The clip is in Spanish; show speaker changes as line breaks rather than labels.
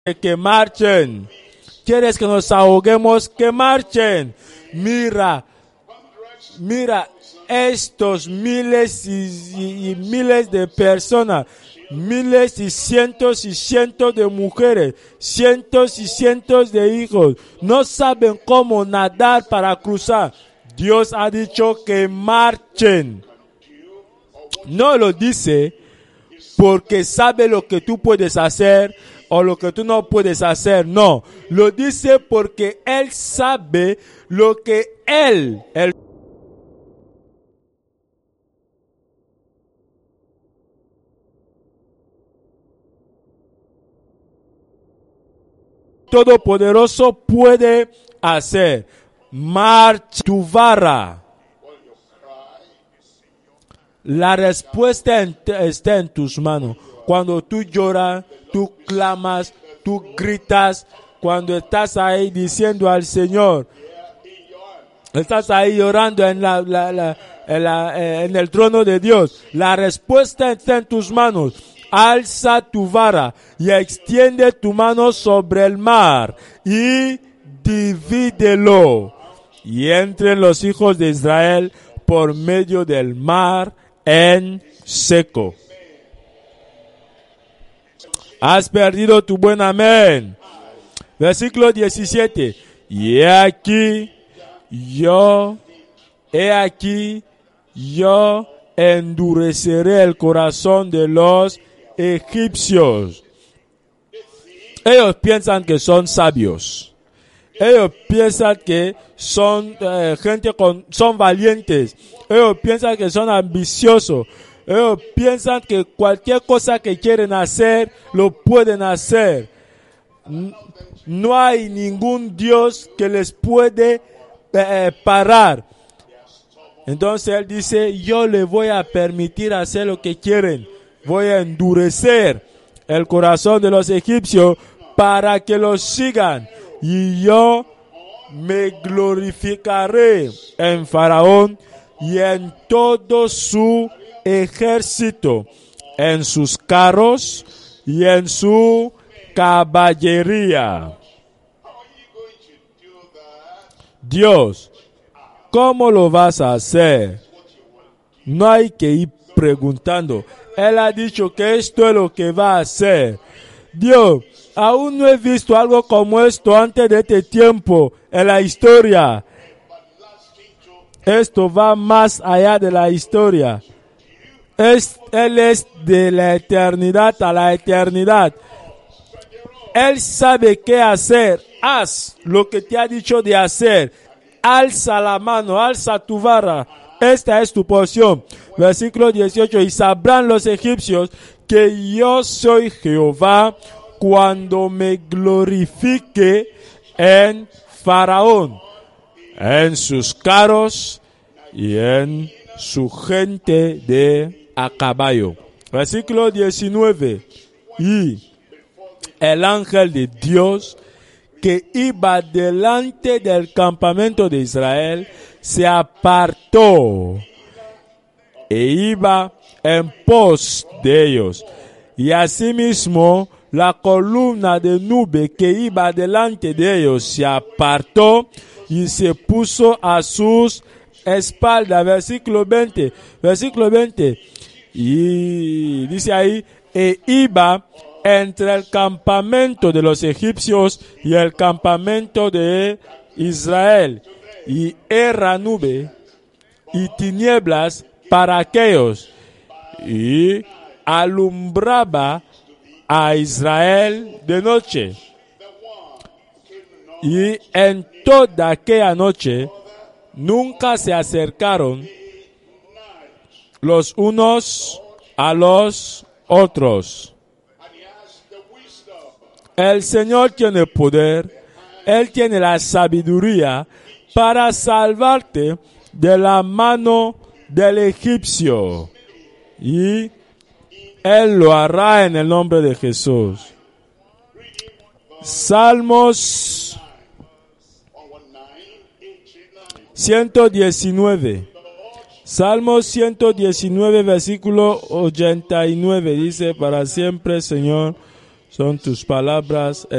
Que marchen. ¿Quieres que nos ahoguemos? Que marchen. Mira estos miles y miles de personas, miles y cientos de mujeres, cientos y cientos de hijos, no saben cómo nadar para cruzar. Dios ha dicho que marchen. No lo dice porque sabe lo que tú puedes hacer o lo que tú no puedes hacer. No, lo dice porque Él sabe lo que Él Todopoderoso puede hacer. Marcha tu vara. La respuesta está en tus manos. Cuando tú lloras, tú clamas, tú gritas, cuando estás ahí diciendo al Señor, estás ahí llorando en el trono de Dios, la respuesta está en tus manos. Alza tu vara y extiende tu mano sobre el mar y divídelo. Y entren los hijos de Israel por medio del mar en seco. Has perdido tu buen amén. Versículo 17. Y he aquí yo endureceré el corazón de los egipcios. Ellos piensan que son sabios. Ellos piensan que son son valientes. Ellos piensan que son ambiciosos. Ellos piensan que cualquier cosa que quieren hacer, lo pueden hacer. No hay ningún Dios que les puede parar. Entonces Él dice, yo le voy a permitir hacer lo que quieren. Voy a endurecer el corazón de los egipcios para que los sigan. Y yo me glorificaré en Faraón y en todo su ejército, en sus carros y en su caballería. Dios, ¿cómo lo vas a hacer? No hay que ir preguntando. Él ha dicho que esto es lo que va a hacer. Dios, aún no he visto algo como esto antes de este tiempo en la historia. Esto va más allá de la historia. Él es de la eternidad a la eternidad. Él sabe qué hacer. Haz lo que te ha dicho de hacer. Alza la mano, alza tu vara. Esta es tu porción. Versículo 18. Y sabrán los egipcios que yo soy Jehová cuando me glorifique en Faraón, en sus carros y en su gente a caballo. Versículo 19. Y el ángel de Dios que iba delante del campamento de Israel se apartó e iba en pos de ellos. Y asimismo la columna de nube que iba delante de ellos se apartó y se puso a sus espaldas. Versículo 20. Y dice ahí, e iba entre el campamento de los egipcios y el campamento de Israel. Y era nube y tinieblas para aquellos. Y alumbraba a Israel de noche. Y en toda aquella noche nunca se acercaron los unos a los otros. El Señor tiene poder, Él tiene la sabiduría para salvarte de la mano del egipcio. Y Él lo hará en el nombre de Jesús. Salmos 119. Salmos 119, versículo 89. Dice, para siempre, Señor, son tus palabras